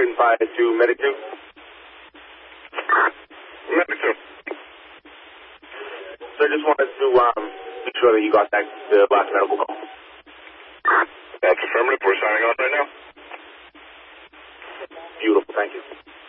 and 5 to Medic 2. Medic 2. So I just wanted to make sure that you got that last medical call. That's affirmative. We're signing off right now. Beautiful, thank you.